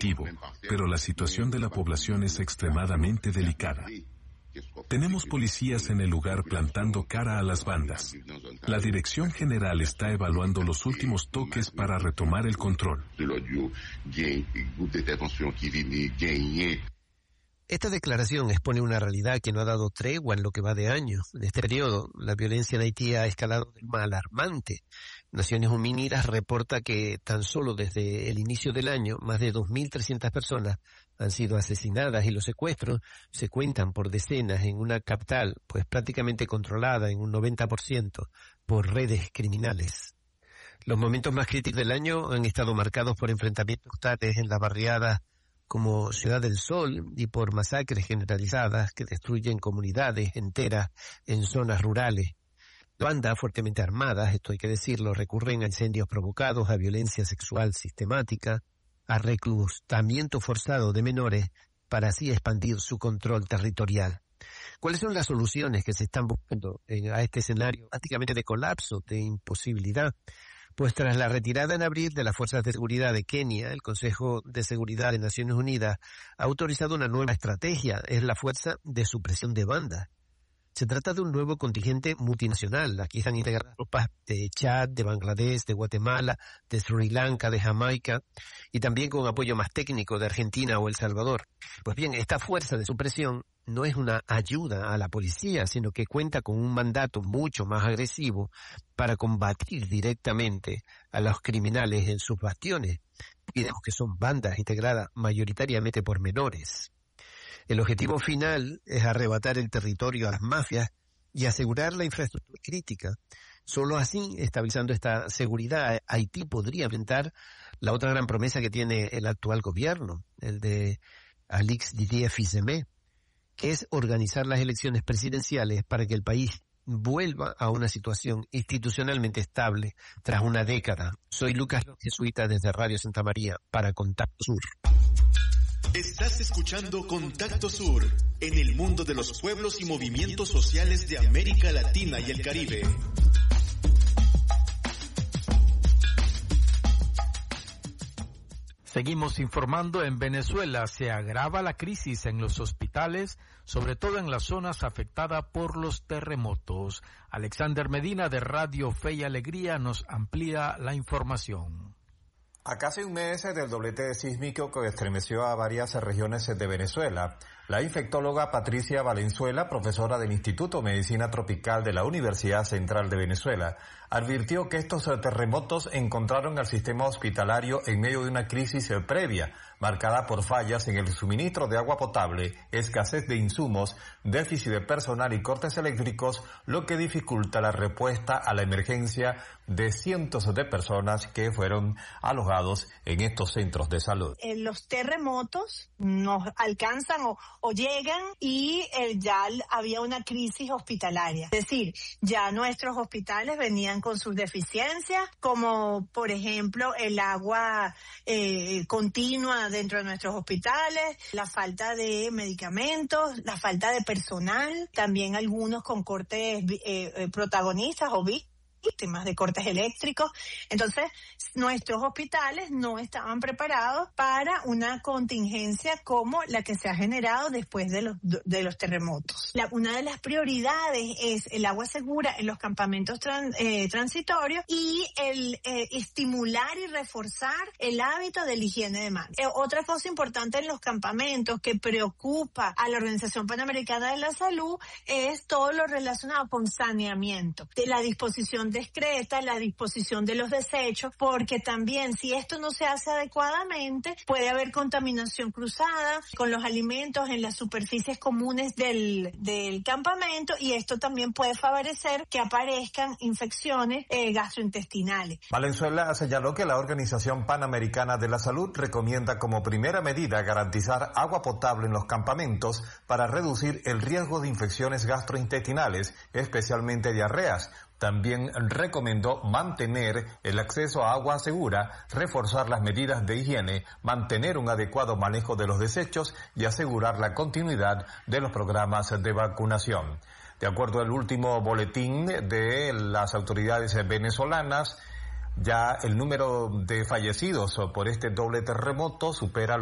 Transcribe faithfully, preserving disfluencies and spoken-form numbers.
positivo, pero la situación de la población es extremadamente delicada. Tenemos policías en el lugar plantando cara a las bandas. La Dirección General está evaluando los últimos toques para retomar el control. Esta declaración expone una realidad que no ha dado tregua en lo que va de año. En este periodo, la violencia en Haití ha escalado de forma alarmante. Naciones Unidas reporta que tan solo desde el inicio del año, más de dos mil trescientas personas han sido asesinadas y los secuestros se cuentan por decenas en una capital, pues prácticamente controlada en un noventa por ciento por redes criminales. Los momentos más críticos del año han estado marcados por enfrentamientos tales en las barriadas como Ciudad del Sol y por masacres generalizadas que destruyen comunidades enteras en zonas rurales. Bandas fuertemente armadas, esto hay que decirlo, recurren a incendios provocados, a violencia sexual sistemática, a reclutamiento forzado de menores para así expandir su control territorial. ¿Cuáles son las soluciones que se están buscando a este escenario prácticamente de colapso, de imposibilidad? Pues tras la retirada en abril de las fuerzas de seguridad de Kenia, el Consejo de Seguridad de Naciones Unidas ha autorizado una nueva estrategia, es la Fuerza de Supresión de Bandas. Se trata de un nuevo contingente multinacional. Aquí están integradas tropas de Chad, de Bangladesh, de Guatemala, de Sri Lanka, de Jamaica y también con apoyo más técnico de Argentina o El Salvador. Pues bien, esta fuerza de supresión no es una ayuda a la policía, sino que cuenta con un mandato mucho más agresivo para combatir directamente a los criminales en sus bastiones. Olvidemos que son bandas integradas mayoritariamente por menores. El objetivo final es arrebatar el territorio a las mafias y asegurar la infraestructura crítica. Solo así, estabilizando esta seguridad, Haití podría enfrentar la otra gran promesa que tiene el actual gobierno, el de Alix Didier Fils-Aimé, que es organizar las elecciones presidenciales para que el país vuelva a una situación institucionalmente estable tras una década. Soy Lucas Jesuita desde Radio Santa María para Contacto Sur. Estás escuchando Contacto Sur, en el mundo de los pueblos y movimientos sociales de América Latina y el Caribe. Seguimos informando. En Venezuela se agrava la crisis en los hospitales, sobre todo en las zonas afectadas por los terremotos. Alexander Medina de Radio Fe y Alegría nos amplía la información. A casi un mes del doblete sísmico que estremeció a varias regiones de Venezuela, la infectóloga Patricia Valenzuela, profesora del Instituto de Medicina Tropical de la Universidad Central de Venezuela, advirtió que estos terremotos encontraron al sistema hospitalario en medio de una crisis previa, marcada por fallas en el suministro de agua potable, escasez de insumos, déficit de personal y cortes eléctricos, lo que dificulta la respuesta a la emergencia de cientos de personas que fueron alojados en estos centros de salud. Eh, los terremotos nos alcanzan o, o llegan y eh, ya había una crisis hospitalaria. Es decir, ya nuestros hospitales venían con sus deficiencias, como por ejemplo el agua eh, continua dentro de nuestros hospitales, la falta de medicamentos, la falta de personal, también algunos con cortes eh, eh, protagonistas o víctimas de cortes eléctricos. Entonces, nuestros hospitales no estaban preparados para una contingencia como la que se ha generado después de los de los terremotos. La, una de las prioridades es el agua segura en los campamentos tran, eh, transitorios y el eh, estimular y reforzar el hábito de la higiene de manos. Eh, otra cosa importante en los campamentos que preocupa a la Organización Panamericana de la Salud es todo lo relacionado con saneamiento, de la disposición discreta, la disposición de los desechos, porque también si esto no se hace adecuadamente puede haber contaminación cruzada con los alimentos en las superficies comunes del, del campamento y esto también puede favorecer que aparezcan infecciones eh, gastrointestinales. Valenzuela señaló que la Organización Panamericana de la Salud recomienda como primera medida garantizar agua potable en los campamentos para reducir el riesgo de infecciones gastrointestinales, especialmente diarreas. También recomendó mantener el acceso a agua segura, reforzar las medidas de higiene, mantener un adecuado manejo de los desechos y asegurar la continuidad de los programas de vacunación. De acuerdo al último boletín de las autoridades venezolanas, ya el número de fallecidos por este doble terremoto supera